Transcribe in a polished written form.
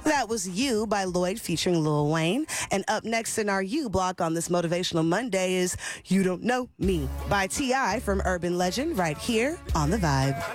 That was You by Lloyd featuring Lil Wayne. And up next in our You block on this Motivational Monday is You Don't Know Me by T.I. from Urban Legend right here on The Vibe.